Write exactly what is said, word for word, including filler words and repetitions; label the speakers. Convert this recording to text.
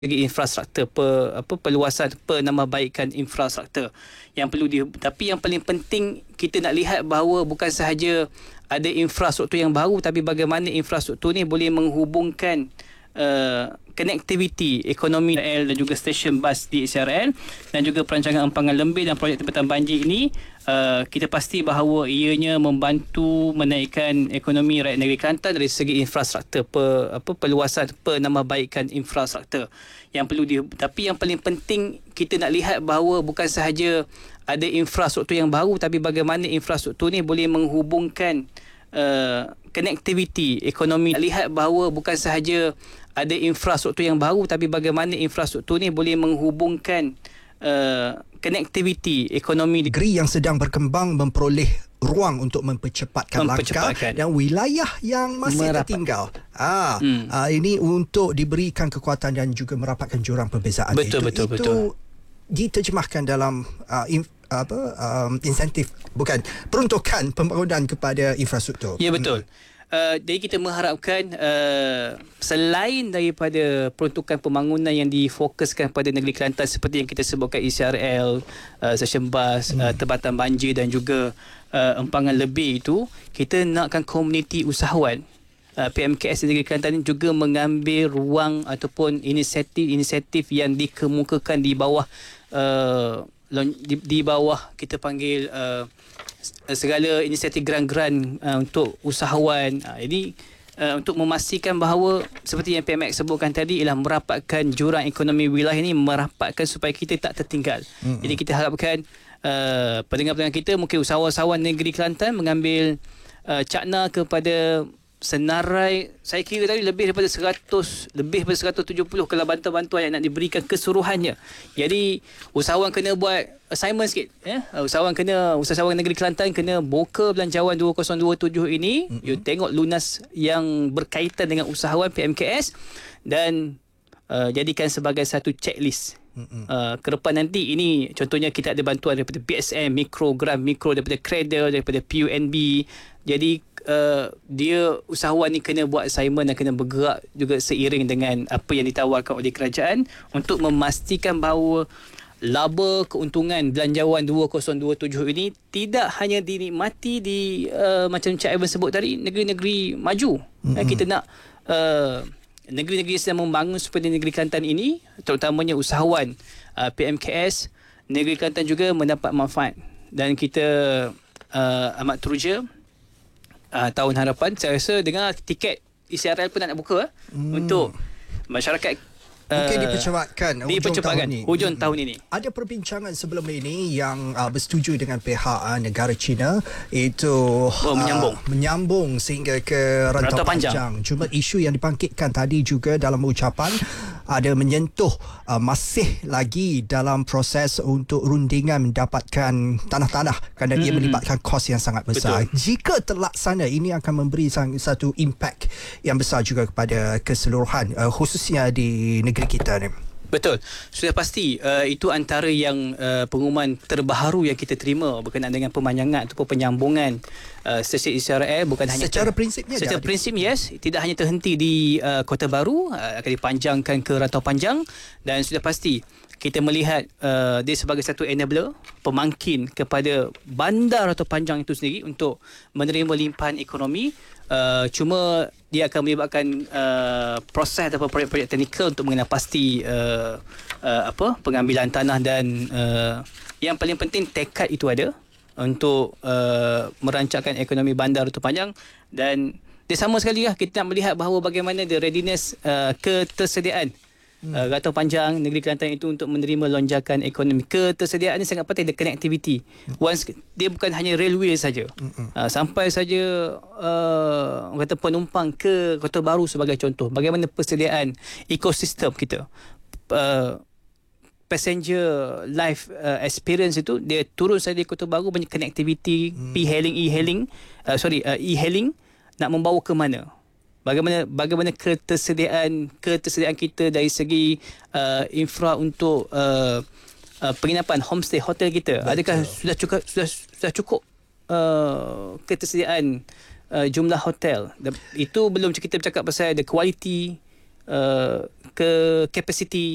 Speaker 1: segi infrastruktur pe, apa perluasan penambahbaikan infrastruktur yang perlu di, tapi yang paling penting kita nak lihat bahawa bukan sahaja ada infrastruktur yang baru, tapi bagaimana infrastruktur ni boleh menghubungkan uh, connectivity ekonomi R L dan juga stesen bas di S R L dan juga perancangan empangan lembir dan projek tempatan banjir ini, uh, kita pasti bahawa ianya membantu menaikkan ekonomi rakyat negeri Kelantan dari segi infrastruktur pe, apa perluasan penambahbaikan infrastruktur yang perlu di, tapi yang paling penting kita nak lihat bahawa bukan sahaja ada infrastruktur yang baru, tapi bagaimana infrastruktur ni boleh menghubungkan uh, connectivity ekonomi. Lihat bahawa bukan sahaja ada infrastruktur yang baru, tapi bagaimana infrastruktur ni boleh menghubungkan uh, connectivity ekonomi.
Speaker 2: Negeri yang sedang berkembang memperoleh ruang untuk mempercepatkan, mempercepatkan. langkah dan wilayah yang masih Merapat. tertinggal. Ah, hmm. ah, ini untuk diberikan kekuatan dan juga merapatkan jurang perbezaan.
Speaker 1: Betul,
Speaker 2: itu,
Speaker 1: betul,
Speaker 2: itu
Speaker 1: betul.
Speaker 2: diterjemahkan dalam uh, inf, apa um, insentif, bukan peruntukan pembangunan kepada infrastruktur.
Speaker 1: Ya, betul. Hmm. Uh, jadi kita mengharapkan uh, selain daripada peruntukan pembangunan yang difokuskan pada negeri Kelantan seperti yang kita sebutkan E C R L, uh, stesen bas, hmm. uh, tempatan banjir dan juga uh, empangan lebih itu, kita nakkan komuniti usahawan uh, P M K S di negeri Kelantan ini juga mengambil ruang ataupun inisiatif-inisiatif yang dikemukakan di bawah uh, di, di bawah kita panggil uh, segala inisiatif grant-grant uh, untuk usahawan. Uh, jadi uh, untuk memastikan bahawa seperti yang P M X sebutkan tadi ialah merapatkan jurang ekonomi wilayah ini, merapatkan supaya kita tak tertinggal. Mm-hmm. Jadi kita harapkan uh, pendengar-pendengar kita, mungkin usahawan-usahawan negeri Kelantan mengambil uh, cakna kepada senarai, saya kira tadi lebih daripada seratus, lebih daripada seratus tujuh puluh kalau bantuan-bantuan yang nak diberikan keseluruhannya. Jadi usahawan kena buat assignment sikit, ya. Usahawan kena, usahawan negeri Kelantan kena buka belanjawan dua ribu dua puluh tujuh ini, mm-hmm. you tengok lunas yang berkaitan dengan usahawan P M K S dan uh, jadikan sebagai satu checklist. Mm-hmm. Uh, ke depan nanti ini contohnya kita ada bantuan daripada B S M, mikro, grant mikro, daripada Cradle, daripada P U N B. Jadi Uh, dia usahawan ni kena buat assignment dan kena bergerak juga seiring dengan apa yang ditawarkan oleh kerajaan untuk memastikan bahawa laba keuntungan belanjawan dua ribu dua puluh tujuh ini tidak hanya dinikmati di uh, macam Cik Ivan sebut tadi, negeri-negeri maju. Mm-hmm. Kita nak uh, negeri-negeri yang sedang membangun seperti negeri Kelantan ini, terutamanya usahawan uh, P M K S negeri Kelantan juga mendapat manfaat, dan kita uh, amat teruja. Uh, tahun harapan saya rasa dengar tiket E C R L pun nak buka hmm. untuk masyarakat.
Speaker 2: Mungkin uh, dipercepatkan hujung tahun ini.
Speaker 1: Hujung tahun ini.
Speaker 2: Ada perbincangan sebelum ini yang uh, bersetuju dengan pihak uh, negara China, iaitu
Speaker 1: oh, menyambung
Speaker 2: uh, menyambung sehingga ke rantau, rantau panjang. panjang. Cuma isu yang dibangkitkan tadi juga dalam ucapan ada menyentuh uh, masih lagi dalam proses untuk rundingan mendapatkan tanah-tanah kerana hmm. ia melibatkan kos yang sangat besar. Betul. Jika terlaksana, ini akan memberi satu impact yang besar juga kepada keseluruhan uh, khususnya di negeri kita ni.
Speaker 1: Betul. Sudah pasti uh, itu antara yang uh, pengumuman terbaru yang kita terima berkenaan dengan pemanjangan ataupun penyambungan uh, stesen E C R L. Bukan hanya
Speaker 2: secara ter- prinsipnya
Speaker 1: secara prinsip yes, tidak hanya terhenti di uh, Kota Baru, uh, akan dipanjangkan ke Rantau Panjang, dan sudah pasti kita melihat uh, dia sebagai satu enabler, pemangkin kepada bandar Rantau Panjang itu sendiri untuk menerima limpahan ekonomi. Uh, cuma dia akan melibatkan uh, proses atau projek-projek teknikal untuk mengenal pasti uh, uh, apa pengambilan tanah, dan uh, yang paling penting tekad itu ada untuk uh, merancangkan ekonomi bandar Rantau Panjang. Dan dia sama sekali lah, kita nak melihat bahawa bagaimana the readiness, uh, ketersediaan Hmm. Uh, Rantau Panjang negeri Kelantan itu untuk menerima lonjakan ekonomi. Ketersediaan ini sangat penting, the connectivity. Once dia bukan hanya railway saja, hmm. uh, sampai saja uh, kata penumpang ke Kota Baru sebagai contoh, bagaimana persediaan ekosistem kita, uh, passenger life uh, experience itu, dia turun saja di Kota Baru, banyak connectivity, hmm. P-hailing, e-hailing, uh, sorry uh, e-hailing nak membawa ke mana. Bagaimana bagaimana ketersediaan ketersediaan kita dari segi uh, infra untuk uh, uh, penginapan, homestay, hotel kita. Betul. Adakah sudah cukup sudah sudah cukup uh, ketersediaan uh, jumlah hotel? Itu belum kita bercakap pasal the quality, uh, ke capacity